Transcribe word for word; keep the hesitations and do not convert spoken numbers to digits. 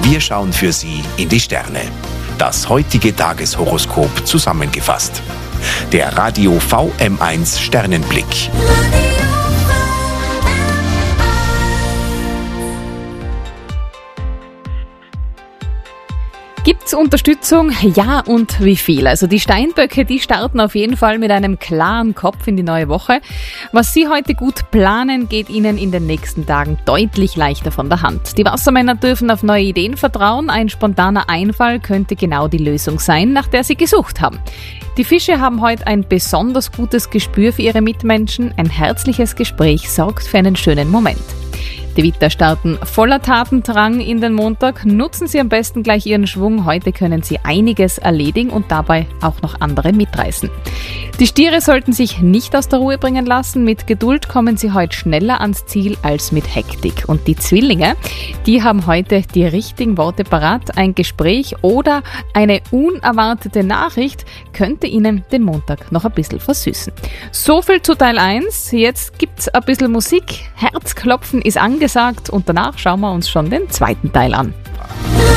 Wir schauen für Sie in die Sterne. Das heutige Tageshoroskop zusammengefasst. Der Radio V M eins Sternenblick. Gibt's Unterstützung? Ja, und wie viel? Also die Steinböcke, die starten auf jeden Fall mit einem klaren Kopf in die neue Woche. Was Sie heute gut planen, geht Ihnen in den nächsten Tagen deutlich leichter von der Hand. Die Wassermänner dürfen auf neue Ideen vertrauen. Ein spontaner Einfall könnte genau die Lösung sein, nach der Sie gesucht haben. Die Fische haben heute ein besonders gutes Gespür für ihre Mitmenschen. Ein herzliches Gespräch sorgt für einen schönen Moment. Die Widder starten voller Tatendrang in den Montag. Nutzen Sie am besten gleich Ihren Schwung. Heute können Sie einiges erledigen und dabei auch noch andere mitreißen. Die Stiere sollten sich nicht aus der Ruhe bringen lassen. Mit Geduld kommen Sie heute schneller ans Ziel als mit Hektik. Und die Zwillinge, die haben heute die richtigen Worte parat. Ein Gespräch oder eine unerwartete Nachricht könnte Ihnen den Montag noch ein bisschen versüßen. So viel zu Teil eins. Jetzt gibt's ein bisschen Musik. Herzklopfen ist angesagt und danach schauen wir uns schon den zweiten Teil an.